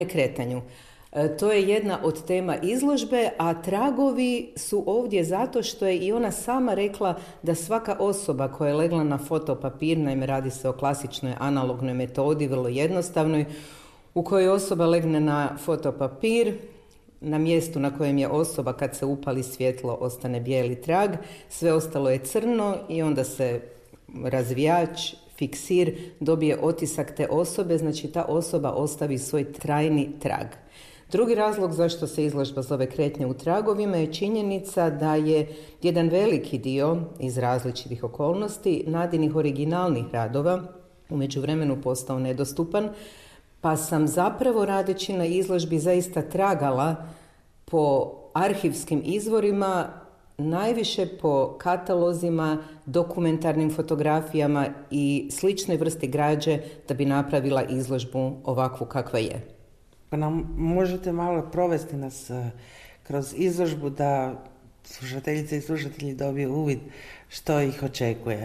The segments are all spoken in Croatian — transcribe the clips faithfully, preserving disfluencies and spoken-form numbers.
kretanju. E, To je jedna od tema izložbe, a tragovi su ovdje zato što je i ona sama rekla da svaka osoba koja je legla na fotopapir, naime radi se o klasičnoj analognoj metodi, vrlo jednostavnoj, u kojoj osoba legne na fotopapir, na mjestu na kojem je osoba kad se upali svjetlo ostane bijeli trag, sve ostalo je crno i onda se razvijač, fiksir dobije otisak te osobe, znači ta osoba ostavi svoj trajni trag. Drugi razlog zašto se izložba zove Kretnje u tragovima je činjenica da je jedan veliki dio iz različitih okolnosti Nadinih originalnih radova u međuvremenu postao nedostupan, pa sam zapravo radeći na izložbi zaista tragala po arhivskim izvorima, najviše po katalozima, dokumentarnim fotografijama i sličnoj vrsti građe da bi napravila izložbu ovakvu kakva je. Pa nam možete malo provesti nas uh, kroz izložbu da slušateljice i slušatelji dobiju uvid što ih očekuje.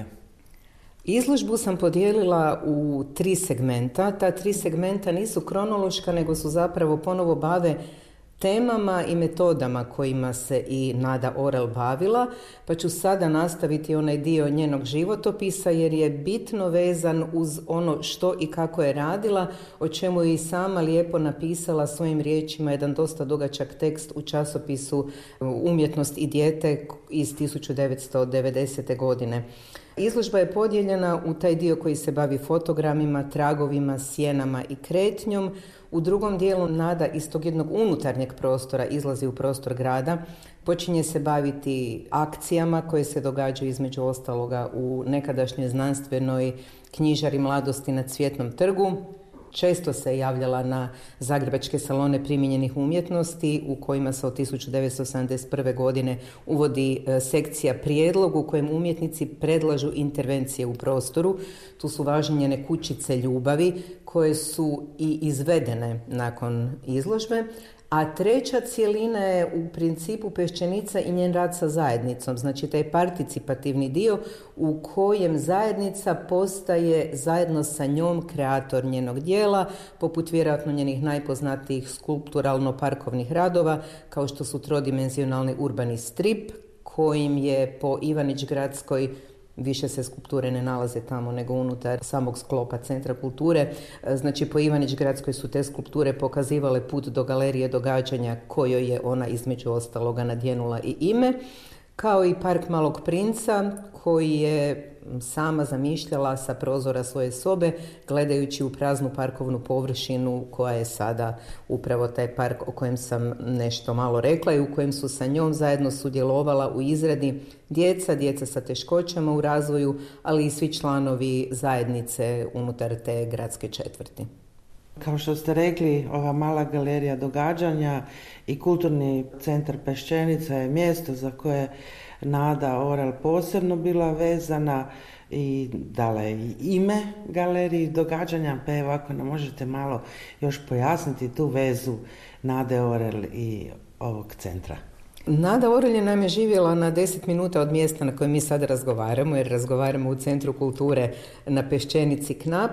Izložbu sam podijelila u tri segmenta. Ta tri segmenta nisu kronološka, nego su zapravo ponovo bave temama i metodama kojima se i Nada Orel bavila, pa ću sada nastaviti onaj dio njenog životopisa jer je bitno vezan uz ono što i kako je radila, o čemu je i sama lijepo napisala svojim riječima jedan dosta dugačak tekst u časopisu Umjetnost i dijete iz tisuću devetsto devedesete. godine. Izložba je podijeljena u taj dio koji se bavi fotogramima, tragovima, sjenama i kretnjom. U drugom dijelu Nada iz tog jednog unutarnjeg prostora izlazi u prostor grada, počinje se baviti akcijama koje se događaju između ostaloga u nekadašnjoj znanstvenoj knjižari mladosti na Cvjetnom trgu. Često se javljala na zagrebačke salone primijenjenih umjetnosti u kojima se od tisuću devetsto sedamdeset prve. godine uvodi sekcija prijedlog u kojem umjetnici predlažu intervencije u prostoru. Tu su važne njene kućice ljubavi koje su i izvedene nakon izložbe. A treća cjelina je u principu Peščenica i njen rad sa zajednicom, znači taj participativni dio u kojem zajednica postaje zajedno sa njom kreator njenog dijela, poput vjerojatno njenih najpoznatijih skulpturalno-parkovnih radova, kao što su trodimenzionalni urbani strip, kojim je po Ivanić-Gradskoj, više se skulpture ne nalaze tamo nego unutar samog sklopa Centra kulture. Znači po Ivanić-Gradskoj su te skulpture pokazivale put do galerije događanja kojoj je ona između ostaloga nadjenula i ime, kao i Park Malog princa koji je sama zamišljala sa prozora svoje sobe gledajući u praznu parkovnu površinu koja je sada upravo taj park o kojem sam nešto malo rekla i u kojem su sa njom zajedno sudjelovala u izradi djeca, djeca sa teškoćama u razvoju, ali i svi članovi zajednice unutar te gradske četvrti. Kao što ste rekli, ova mala galerija događanja i kulturni centar Peščenica je mjesto za koje Nada Orel posebno bila vezana i dala je i ime galeriji događanja, pa evo ako nam možete malo još pojasniti tu vezu Nade Orel i ovog centra. Nada Orel je naime živjela na deset minuta od mjesta na kojem mi sada razgovaramo, jer razgovaramo u Centru kulture na Peščenici Knap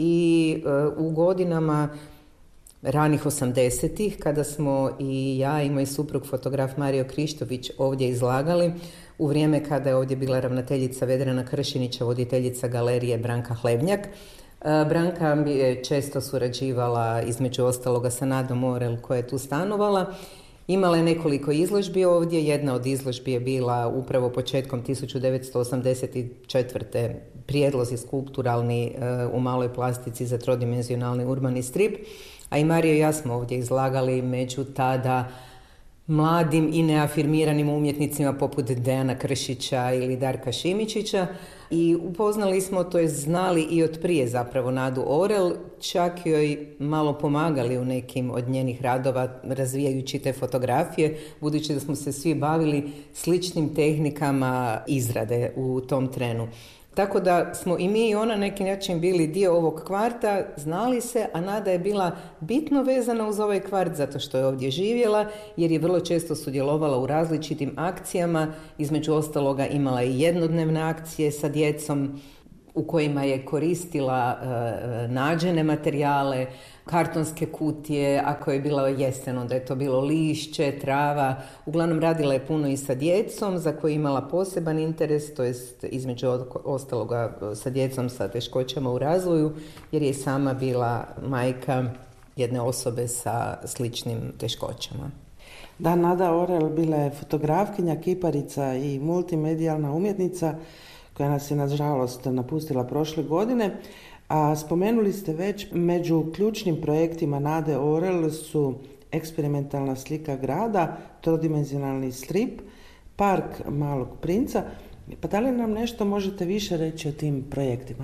i uh, u godinama ranih osamdesetih, kada smo i ja i moj suprug fotograf Mario Krištović ovdje izlagali, u vrijeme kada je ovdje bila ravnateljica Vedrana Kršinića, voditeljica galerije Branka Hlebnjak. Branka je često surađivala između ostaloga sa Nadom Orel koja je tu stanovala. Imala je nekoliko izložbi ovdje, jedna od izložbi je bila upravo početkom tisuću devetsto osamdeset četvrte. prijedlozi skulpturalni u maloj plastici za trodimenzionalni urbani strip, a i Mario i ja smo ovdje izlagali među tada mladim i neafirmiranim umjetnicima poput Dejana Kršića ili Darka Šimičića i upoznali smo, to je znali i od prije zapravo Nadu Orel, čak joj malo pomagali u nekim od njenih radova razvijajući te fotografije, budući da smo se svi bavili sličnim tehnikama izrade u tom trenu. Tako da smo i mi i ona neki način bili dio ovog kvarta, znali se, a Nada je bila bitno vezana uz ovaj kvart zato što je ovdje živjela, jer je vrlo često sudjelovala u različitim akcijama, između ostaloga imala i jednodnevne akcije sa djecom, u kojima je koristila uh, nađene materijale, kartonske kutije, ako je bila jesen, onda je to bilo lišće, trava. Uglavnom radila je puno i sa djecom, za koju je imala poseban interes, to jest između ostaloga sa djecom sa teškoćama u razvoju, jer je sama bila majka jedne osobe sa sličnim teškoćama. Da, Nada Orel bila je fotografkinja, kiparica i multimedijalna umjetnica koja nas je nažalost napustila prošle godine. A spomenuli ste već, među ključnim projektima Nade Orel su eksperimentalna slika grada, trodimenzionalni strip, park Malog princa. Pa da li nam nešto možete više reći o tim projektima?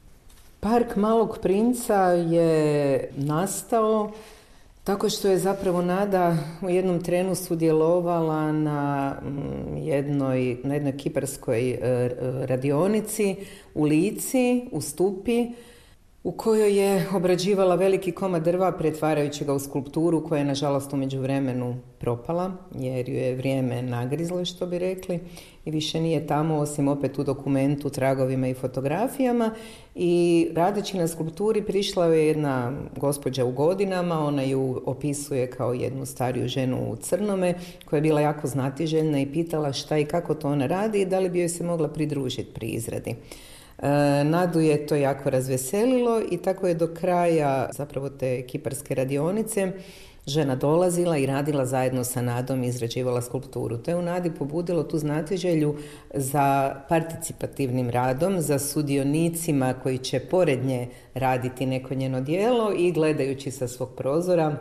Park Malog princa je nastao tako što je zapravo Nada u jednom trenu sudjelovala na jednoj, na jednoj kiparskoj radionici u Lici, u Stupi, u kojoj je obrađivala veliki komad drva pretvarajući ga u skulpturu koja je nažalost u međuvremenu propala jer ju je vrijeme nagrizlo, što bi rekli, i više nije tamo osim opet u dokumentu, tragovima i fotografijama. I radeći na skulpturi prišla je jedna gospođa u godinama, ona ju opisuje kao jednu stariju ženu u crnome koja je bila jako znatiželjna i pitala šta i kako to ona radi i da li bi joj se mogla pridružiti pri izradi. Nadu je to jako razveselilo i tako je do kraja zapravo te kiparske radionice žena dolazila i radila zajedno sa Nadom i izrađivala skulpturu. To je u Nadi pobudilo tu znatiželju za participativnim radom, za sudionicima koji će pored nje raditi neko njeno djelo i gledajući sa svog prozora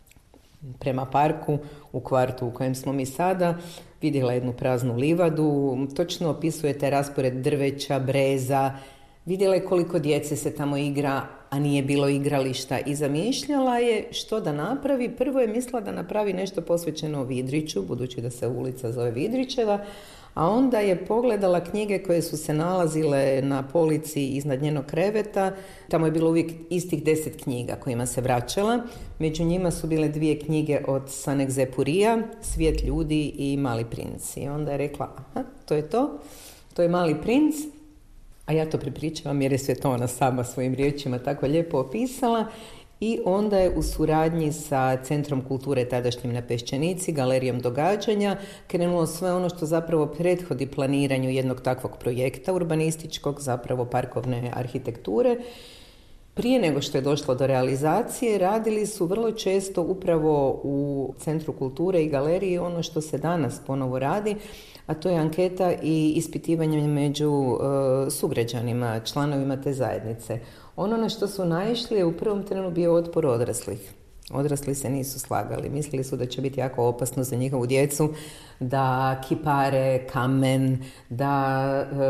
prema parku u kvartu u kojem smo mi sada, vidjela jednu praznu livadu, točno opisujete raspored drveća, breza, vidjela je koliko djece se tamo igra, a nije bilo igrališta i zamišljala je što da napravi. Prvo je mislila da napravi nešto posvećeno Vidriću, budući da se ulica zove Vidrićeva, a onda je pogledala knjige koje su se nalazile na polici iznad njenog kreveta. Tamo je bilo uvijek istih deset knjiga kojima se vraćala. Među njima su bile dvije knjige od Saint-Exupéryja, Svijet ljudi i Mali princ. I onda je rekla, aha, to je to, to je Mali princ, a ja to prepričavam jer je sve to ona sama svojim riječima tako lijepo opisala. I onda je u suradnji sa Centrom kulture tadašnjim na Peščenici, Galerijom događanja, krenulo sve ono što zapravo prethodi planiranju jednog takvog projekta urbanističkog, zapravo parkovne arhitekture. Prije nego što je došlo do realizacije, radili su vrlo često upravo u Centru kulture i galeriji ono što se danas ponovo radi, a to je anketa i ispitivanje među uh, sugrađanima, članovima te zajednice. Ono na što su naišli je u prvom trenu bio otpor odraslih. Odrasli se nisu slagali. Mislili su da će biti jako opasno za njihovu djecu, da kipare kamen, da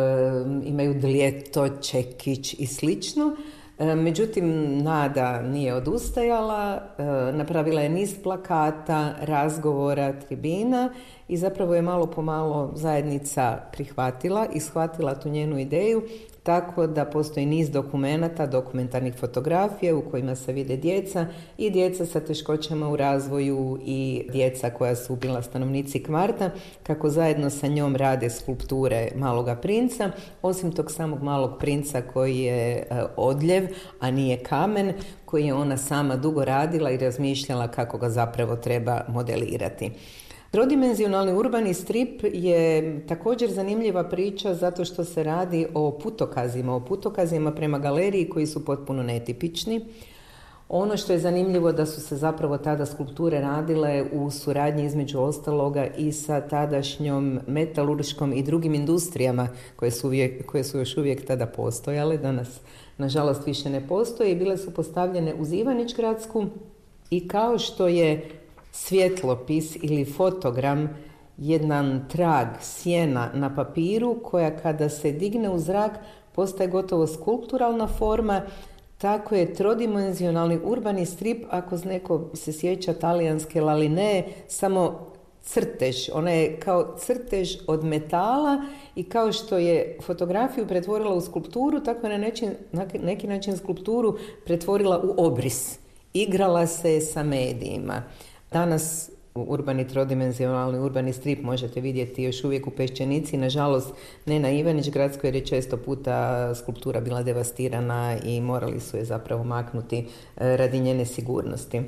e, imaju dljeto, čekić i slično. E, međutim, Nada nije odustajala, e, napravila je niz plakata, razgovora, tribina i zapravo je malo po malo zajednica prihvatila i shvatila tu njenu ideju, tako da postoji niz dokumenata, dokumentarnih fotografija u kojima se vide djeca i djeca sa teškoćama u razvoju i djeca koja su bila stanovnici kvarta, kako zajedno sa njom rade skulpture Maloga princa, osim tog samog Malog princa koji je odljev, a nije kamen, koji je ona sama dugo radila i razmišljala kako ga zapravo treba modelirati. Trodimenzionalni urbani strip je također zanimljiva priča zato što se radi o putokazima, o putokazima prema galeriji koji su potpuno netipični. Ono što je zanimljivo da su se zapravo tada skulpture radile u suradnji između ostaloga i sa tadašnjom metalurškom i drugim industrijama koje su, uvijek, koje su još uvijek tada postojale, danas nažalost više ne postoje i bile su postavljene uz Ivanić-gradsku i kao što je svjetlopis ili fotogram jedan trag sjena na papiru koja kada se digne u zrak postaje gotovo skulpturalna forma, tako je trodimenzionalni urbani strip, ako neko se sjeća talijanske laline, samo crtež. Ona je kao crtež od metala i kao što je fotografiju pretvorila u skulpturu, tako je na neki, na neki način skulpturu pretvorila u obris. Igrala se sa medijima. Danas urbani trodimenzionalni urbani strip možete vidjeti još uvijek u Peščenici, nažalost ne na Ivanić Gradskoj jer je često puta skulptura bila devastirana i morali su je zapravo maknuti radi njene sigurnosti.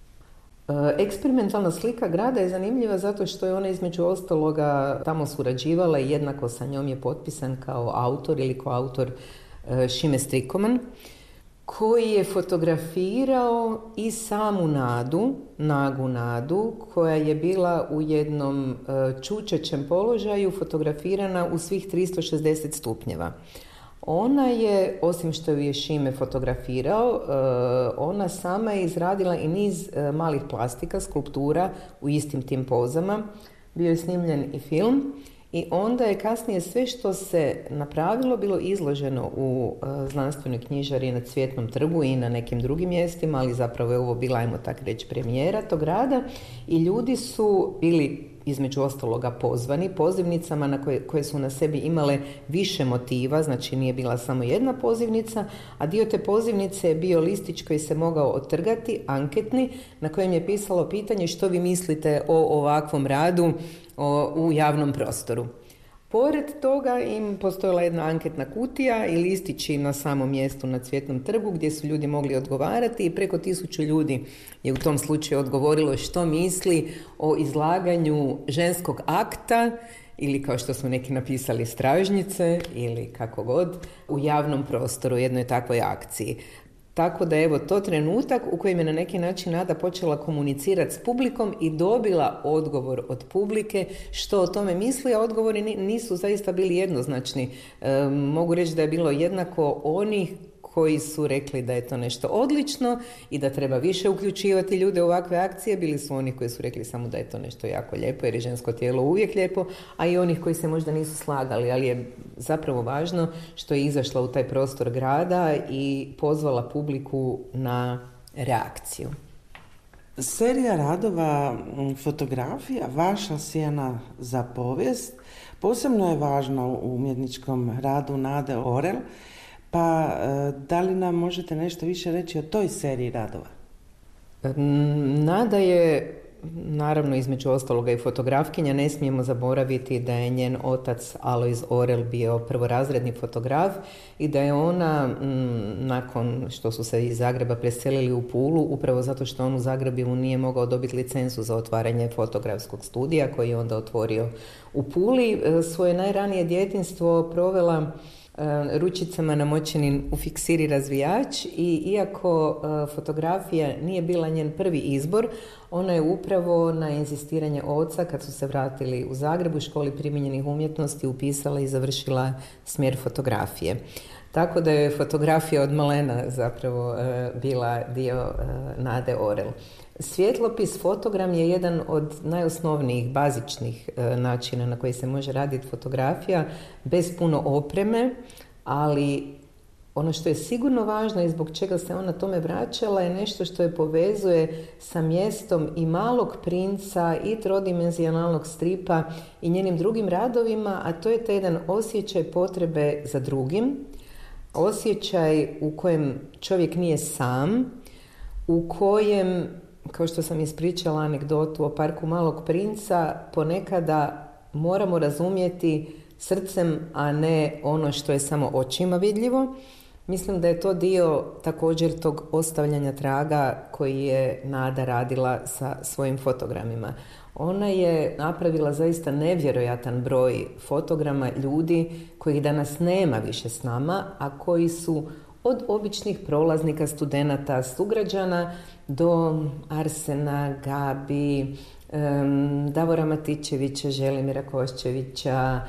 Eksperimentalna slika grada je zanimljiva zato što je ona između ostaloga tamo surađivala i jednako sa njom je potpisan kao autor ili koautor Šime Strikoman, koji je fotografirao i samu Nadu, Nagu Nadu, koja je bila u jednom čučećem položaju fotografirana u svih tristo šezdeset stupnjeva. Ona je, osim što ju je Šime fotografirao, ona sama je izradila i niz malih plastika, skulptura u istim tim pozama. Bio je snimljen i film i onda je kasnije sve što se napravilo bilo izloženo u znanstvenoj knjižari na Cvjetnom trgu i na nekim drugim mjestima, ali zapravo je ovo bila, ajmo tak reći, premijera tog rada i ljudi su bili između ostaloga pozvani pozivnicama na koje, koje su na sebi imale više motiva, znači nije bila samo jedna pozivnica, a dio te pozivnice je bio listić koji se mogao otrgati, anketni, na kojem je pisalo pitanje što vi mislite o ovakvom radu o, u javnom prostoru. Pored toga im postojala jedna anketna kutija i listići na samom mjestu na Cvjetnom trgu gdje su ljudi mogli odgovarati i preko tisuću ljudi je u tom slučaju odgovorilo što misli o izlaganju ženskog akta ili kao što su neki napisali stražnjice ili kako god u javnom prostoru u jednoj takvoj akciji. Tako da evo to trenutak u kojem je na neki način Nada počela komunicirati s publikom i dobila odgovor od publike što o tome misli, a odgovori nisu zaista bili jednoznačni. E, mogu reći da je bilo jednako onih koji su rekli da je to nešto odlično i da treba više uključivati ljude u ovakve akcije. Bili su oni koji su rekli samo da je to nešto jako lijepo jer je žensko tijelo uvijek lijepo, a i onih koji se možda nisu slagali, ali je zapravo važno što je izašla u taj prostor grada i pozvala publiku na reakciju. Serija radova fotografija Vaša sjena za povijest posebno je važna u umjetničkom radu Nade Orel. Pa da li nam možete nešto više reći o toj seriji radova? Nada je, naravno između ostaloga i fotografkinja, ne smijemo zaboraviti da je njen otac Alojz Orel bio prvorazredni fotograf i da je ona m, nakon što su se iz Zagreba preselili u Pulu, upravo zato što on u Zagrebu nije mogao dobiti licencu za otvaranje fotografskog studija koji je onda otvorio u Puli, svoje najranije djetinjstvo provela ručicama namočenim u fiksiri razvijač i iako uh, fotografija nije bila njen prvi izbor, ona je upravo na inzistiranje oca kad su se vratili u Zagrebu u školi primijenjenih umjetnosti upisala i završila smjer fotografije. Tako da je fotografija od malena zapravo uh, bila dio uh, Nade Orel. Svjetlopis, fotogram je jedan od najosnovnijih, bazičnih e, načina na koji se može raditi fotografija bez puno opreme, ali ono što je sigurno važno i zbog čega se ona tome vraćala je nešto što je povezuje sa mjestom i Malog princa i trodimenzionalnog stripa i njenim drugim radovima, a to je taj jedan osjećaj potrebe za drugim, osjećaj u kojem čovjek nije sam, u kojem, kao što sam ispričala anegdotu o parku Malog princa, ponekada moramo razumjeti srcem, a ne ono što je samo očima vidljivo. Mislim da je to dio također tog ostavljanja traga koji je Nada radila sa svojim fotogramima. Ona je napravila zaista nevjerojatan broj fotograma ljudi kojih danas nema više s nama, a koji su od običnih prolaznika, studenata, sugrađana do Arsena, Gabi, um, Davora Matičevića, Želimira Koščevića,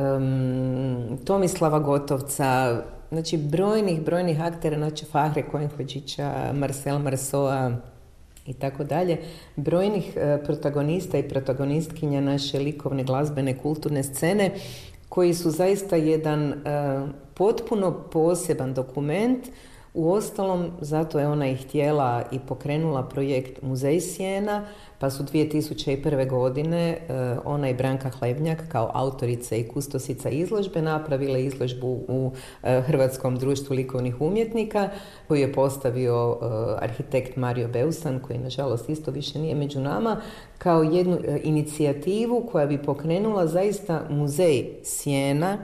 um, Tomislava Gotovca, znači brojnih, brojnih aktera, znači Fahre Kojenhođića, Marcel Marceau i tako dalje, brojnih uh, protagonista i protagonistkinja naše likovne, glazbene, kulturne scene koji su zaista jedan uh, potpuno poseban dokument Uostalom, zato je ona i htjela i pokrenula projekt Muzej sjena, pa su dvije tisuće prve. godine uh, ona i Branka Hlebnjak kao autorica i kustosica izložbe napravile izložbu u uh, Hrvatskom društvu likovnih umjetnika koju je postavio uh, arhitekt Mario Beusan, koji nažalost isto više nije među nama, kao jednu uh, inicijativu koja bi pokrenula zaista muzej sjena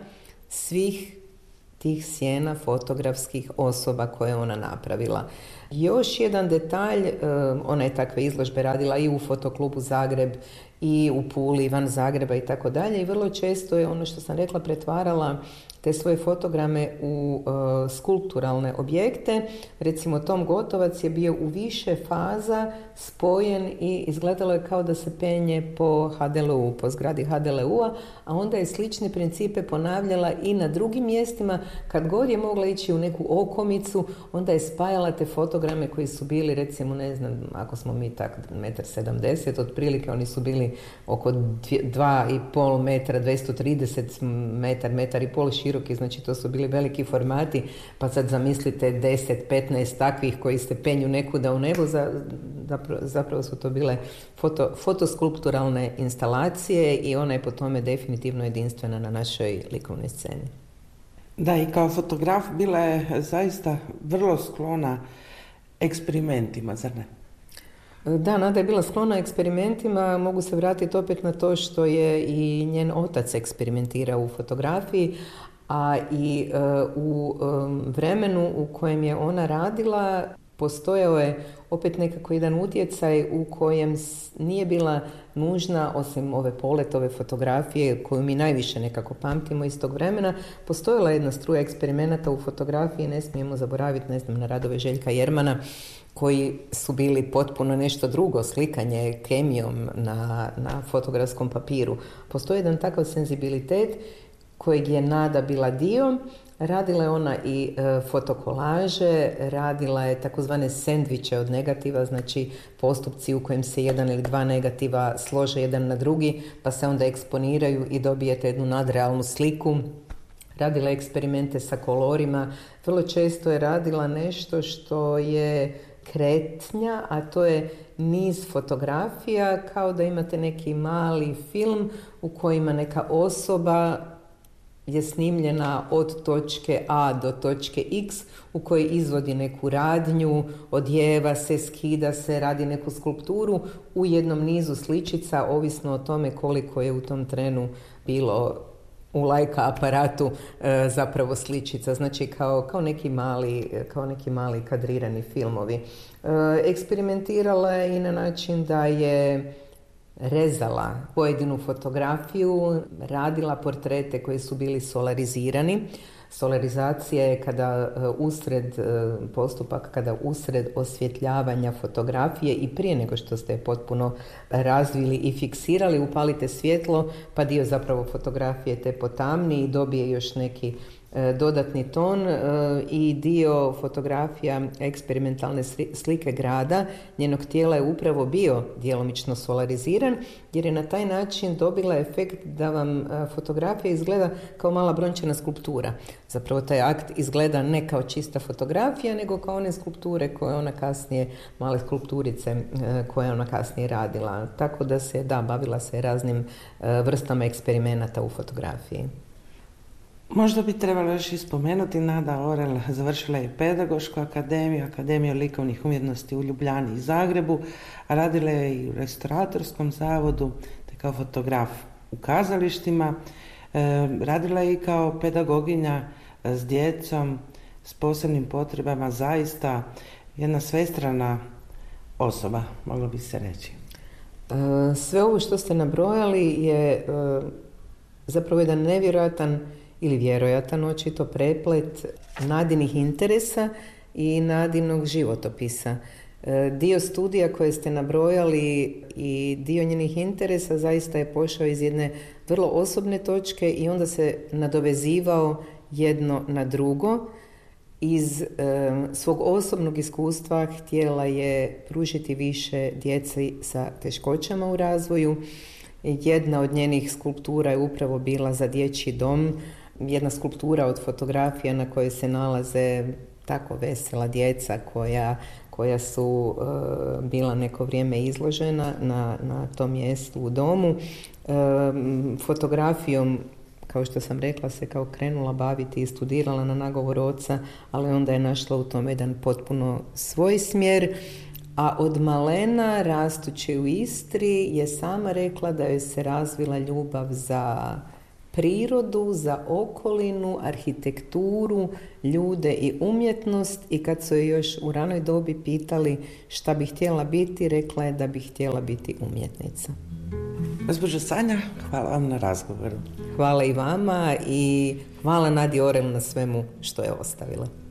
svih tih sjena fotografskih osoba koje je ona napravila. Još jedan detalj, ona je takve izložbe radila i u Fotoklubu Zagreb i u Puli, van Zagreba i tako dalje, i vrlo često je, ono što sam rekla, pretvarala te svoje fotograme u uh, skulpturalne objekte. Recimo Tom Gotovac je bio u više faza spojen i izgledalo je kao da se penje po ha de el u, po zgradi ha de el u-a, a onda je slične principe ponavljala i na drugim mjestima. Kad god je mogla ići u neku okomicu, onda je spajala te fotograme koji su bili, recimo, ne znam, ako smo mi tak metar sedamdeset, otprilike oni su bili oko dva i pol metra, dvjesto trideset metar, metar i pol široki, znači to su bili veliki formati, pa sad zamislite deset petnaest takvih koji se penju nekuda u nebo, za, zapravo, zapravo su to bile foto, fotoskulpturalne instalacije i ona je po tome definitivno jedinstvena na našoj likovnoj sceni. Da, i kao fotograf bila je zaista vrlo sklona eksperimentima, zar ne? Da, Nada je bila sklona eksperimentima. Mogu se vratiti opet na to što je i njen otac eksperimentirao u fotografiji, a i uh, u um, vremenu u kojem je ona radila postojao je opet nekako jedan utjecaj u kojem nije bila nužna, osim ove Poletove fotografije koju mi najviše nekako pamtimo iz tog vremena, postojala jedna struja eksperimenata u fotografiji. Ne smijemo zaboraviti, ne znam, na radove Željka Jermana koji su bili potpuno nešto drugo, slikanje kemijom na, na fotografskom papiru. Postoji jedan takav senzibilitet kojeg je Nada bila dio. Radila je ona i e, fotokolaže, radila je takozvane sendviče od negativa, znači postupci u kojem se jedan ili dva negativa slože jedan na drugi, pa se onda eksponiraju i dobijete jednu nadrealnu sliku. Radila je eksperimente sa kolorima, vrlo često je radila nešto što je kretnja, a to je niz fotografija, kao da imate neki mali film u kojima neka osoba je snimljena od točke A do točke X, u kojoj izvodi neku radnju, odjeva se, skida se, radi neku skulpturu u jednom nizu sličica, ovisno o tome koliko je u tom trenu bilo u lajka aparatu e, zapravo sličica, znači kao, kao, neki mali, kao neki mali kadrirani filmovi. E, eksperimentirala je i na način da je rezala pojedinu fotografiju, radila portrete koji su bili solarizirani. Solarizacija je kada usred postupak, kada usred osvjetljavanja fotografije i prije nego što ste je potpuno razvili i fiksirali, upalite svjetlo, pa dio zapravo fotografije te potamni i dobije još neki dodatni ton i dio fotografija eksperimentalne slike grada, njenog tijela je upravo bio djelomično solariziran, jer je na taj način dobila efekt da vam fotografija izgleda kao mala brončana skulptura. Zapravo taj akt izgleda ne kao čista fotografija, nego kao one skulpture koje ona kasnije, male skulpturice koje ona kasnije radila. Tako da se, da, bavila se raznim vrstama eksperimenata u fotografiji. Možda bi trebalo još ispomenuti, Nada Orel završila je Pedagošku akademiju, Akademiju likovnih umjetnosti u Ljubljani i Zagrebu, a radila je i u Restauratorskom zavodu, te kao fotograf u kazalištima. E, radila je i kao pedagoginja s djecom, s posebnim potrebama, zaista jedna svestrana osoba, moglo bi se reći. E, sve ovo što ste nabrojali je e, zapravo jedan nevjerojatan ili vjerojatan očito preplet Nadinih interesa i Nadinog životopisa. E, dio studija koje ste nabrojali i dio njenih interesa zaista je pošao iz jedne vrlo osobne točke i onda se nadovezivao jedno na drugo. Iz e, svog osobnog iskustva htjela je pružiti više djeci sa teškoćama u razvoju. Jedna od njenih skulptura je upravo bila za dječji dom, jedna skulptura od fotografija na kojoj se nalaze tako vesela djeca koja, koja su e, bila neko vrijeme izložena na, na tom mjestu u domu. E, fotografijom, kao što sam rekla, se kao krenula baviti i studirala na nagovor oca, ali onda je našla u tome jedan potpuno svoj smjer. A od malena, rastući u Istri, je sama rekla da joj se razvila ljubav za prirodu, za okolinu, arhitekturu, ljude i umjetnost, i kad su je još u ranoj dobi pitali šta bi htjela biti, rekla je da bi htjela biti umjetnica. Gospođo Sanja, hvala vam na razgovoru. Hvala i vama i hvala Nadi Orel na svemu što je ostavila.